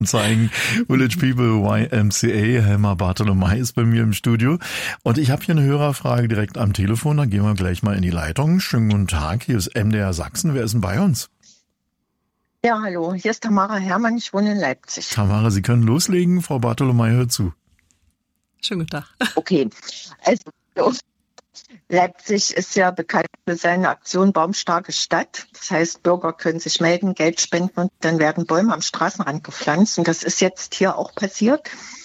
zeigen. Village People YMCA, Helma Bartolomei ist bei mir im Studio. Und ich habe hier eine Hörerfrage direkt am Telefon. Dann gehen wir gleich mal in die Leitung. Schönen guten Tag, hier ist MDR Sachsen. Wer ist denn bei uns? Ja, hallo, hier ist Tamara Herrmann, ich wohne in Leipzig. Tamara, Sie können loslegen. Frau Bartolomei hört zu. Schönen guten Tag. Okay, also Leipzig ist ja bekannt für seine Aktion Baumstarke Stadt. Das heißt, Bürger können sich melden, Geld spenden und dann werden Bäume am Straßenrand gepflanzt. Und das ist jetzt hier auch passiert.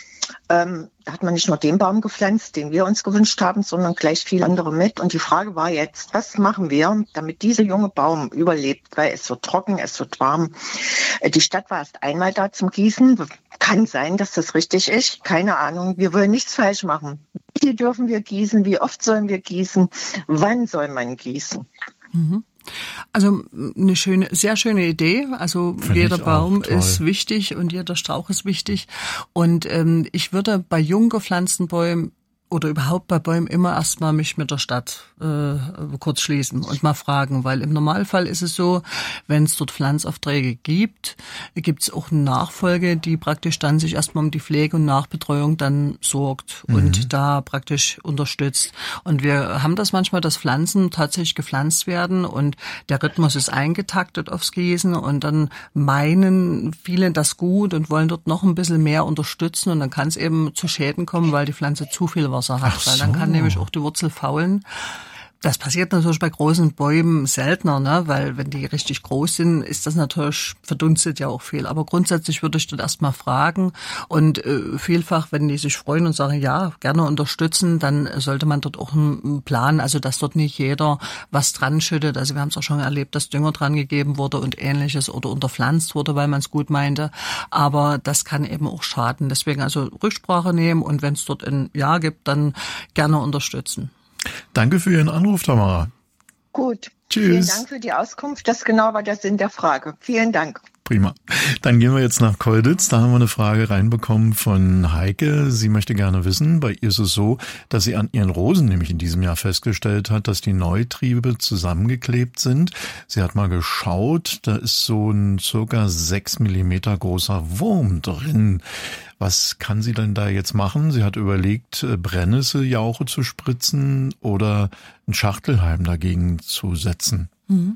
Da hat man nicht nur den Baum gepflanzt, den wir uns gewünscht haben, sondern gleich viele andere mit. Und die Frage war jetzt, was machen wir, damit dieser junge Baum überlebt? Weil es wird trocken, es wird warm. Die Stadt war erst einmal da zum Gießen. Kann sein, dass das richtig ist. Keine Ahnung. Wir wollen nichts falsch machen. Wie dürfen wir gießen? Wie oft sollen wir gießen? Wann soll man gießen? Mhm. Also eine sehr schöne Idee. Also jeder Baum ist wichtig und jeder Strauch ist wichtig. Und ich würde bei jung gepflanzten Bäumen oder überhaupt bei Bäumen immer erstmal mich mit der Stadt kurz schließen und mal fragen, weil im Normalfall ist es so, wenn es dort Pflanzaufträge gibt, gibt es auch eine Nachfolge, die praktisch dann sich erstmal um die Pflege und Nachbetreuung dann sorgt und da praktisch unterstützt. Und wir haben das manchmal, dass Pflanzen tatsächlich gepflanzt werden und der Rhythmus ist eingetaktet aufs Gießen und dann meinen viele das gut und wollen dort noch ein bisschen mehr unterstützen und dann kann es eben zu Schäden kommen, weil die Pflanze zu viel Wasser hat, weil dann kann nämlich auch die Wurzel faulen. Das passiert natürlich bei großen Bäumen seltener, ne? Weil wenn die richtig groß sind, ist das natürlich, verdunstet ja auch viel. Aber grundsätzlich würde ich dort erstmal fragen und vielfach, wenn die sich freuen und sagen, ja, gerne unterstützen, dann sollte man dort auch einen Plan, also dass dort nicht jeder was dran schüttet. Also wir haben es auch schon erlebt, dass Dünger dran gegeben wurde und Ähnliches oder unterpflanzt wurde, weil man es gut meinte. Aber das kann eben auch schaden. Deswegen also Rücksprache nehmen und wenn es dort ein Ja gibt, dann gerne unterstützen. Danke für Ihren Anruf, Tamara. Gut. Tschüss. Vielen Dank für die Auskunft. Das genau war der Sinn der Frage. Vielen Dank. Prima. Dann gehen wir jetzt nach Kolditz. Da haben wir eine Frage reinbekommen von Heike. Sie möchte gerne wissen, bei ihr ist es so, dass sie an ihren Rosen nämlich in diesem Jahr festgestellt hat, dass die Neutriebe zusammengeklebt sind. Sie hat mal geschaut, da ist so ein circa 6 Millimeter großer Wurm drin. Was kann sie denn da jetzt machen? Sie hat überlegt, Brennnesseljauche zu spritzen oder ein Schachtelhalm dagegen zu setzen.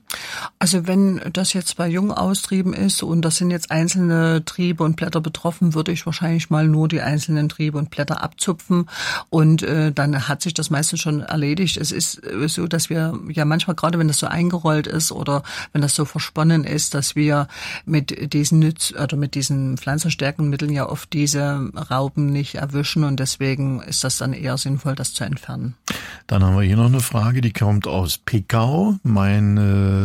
Also wenn das jetzt bei Jungaustrieben ist und das sind jetzt einzelne Triebe und Blätter betroffen, würde ich wahrscheinlich mal nur die einzelnen Triebe und Blätter abzupfen und dann hat sich das meistens schon erledigt. Es ist so, dass wir ja manchmal, gerade wenn das so eingerollt ist oder wenn das so versponnen ist, dass wir mit diesen mit diesen pflanzenstärkenden Mitteln ja oft diese Raupen nicht erwischen und deswegen ist das dann eher sinnvoll, das zu entfernen. Dann haben wir hier noch eine Frage, die kommt aus Pickau. Mein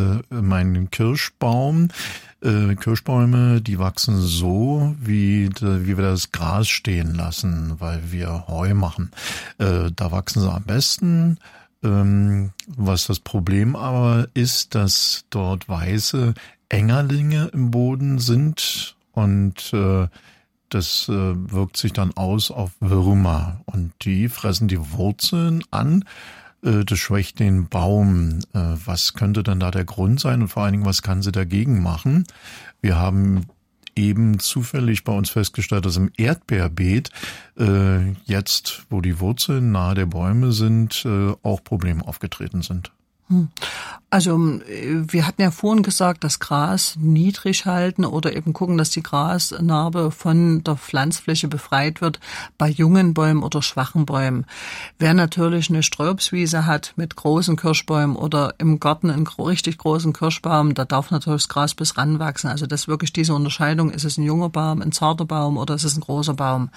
Kirschbaum. Kirschbäume, die wachsen so, wie wir das Gras stehen lassen, weil wir Heu machen. Da wachsen sie am besten. Was das Problem aber ist, dass dort weiße Engerlinge im Boden sind und das wirkt sich dann aus auf Würmer und die fressen die Wurzeln an. Das schwächt den Baum. Was könnte denn da der Grund sein und vor allen Dingen, was kann sie dagegen machen? Wir haben eben zufällig bei uns festgestellt, dass im Erdbeerbeet jetzt, wo die Wurzeln nahe der Bäume sind, auch Probleme aufgetreten sind. Also wir hatten ja vorhin gesagt, das Gras niedrig halten oder eben gucken, dass die Grasnarbe von der Pflanzfläche befreit wird bei jungen Bäumen oder schwachen Bäumen. Wer natürlich eine Streuobstwiese hat mit großen Kirschbäumen oder im Garten einen richtig großen Kirschbaum, da darf natürlich das Gras bis ranwachsen. Also das ist wirklich diese Unterscheidung, ist es ein junger Baum, ein zarter Baum oder ist es ein großer Baum.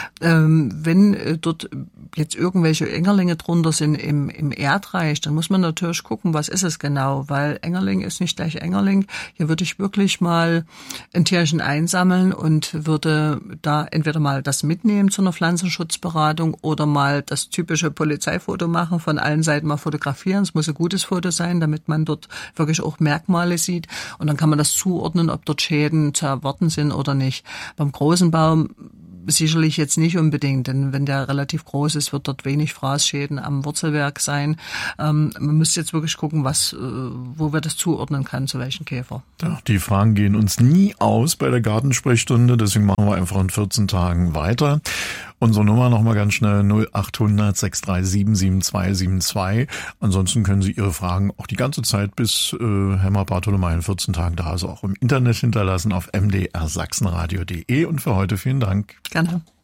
Wenn dort jetzt irgendwelche Engerlinge drunter sind im Erdreich, dann muss man natürlich gucken, was ist es genau, weil Engerling ist nicht gleich Engerling. Hier würde ich wirklich mal ein Tierchen einsammeln und würde da entweder mal das mitnehmen zu einer Pflanzenschutzberatung oder mal das typische Polizeifoto machen, von allen Seiten mal fotografieren. Es muss ein gutes Foto sein, damit man dort wirklich auch Merkmale sieht und dann kann man das zuordnen, ob dort Schäden zu erwarten sind oder nicht. Beim großen Baum sicherlich jetzt nicht unbedingt, denn wenn der relativ groß ist, wird dort wenig Fraßschäden am Wurzelwerk sein. Man müsste jetzt wirklich gucken, wo wir das zuordnen kann, zu welchen Käfer. Ja, die Fragen gehen uns nie aus bei der Gartensprechstunde, deswegen machen wir einfach in 14 Tagen weiter. Unsere Nummer nochmal ganz schnell 0800 637 7272. Ansonsten können Sie Ihre Fragen auch die ganze Zeit, bis Helma Bartholomei in 14 Tagen da ist, auch im Internet hinterlassen auf mdrsachsenradio.de. Und für heute vielen Dank. Gerne.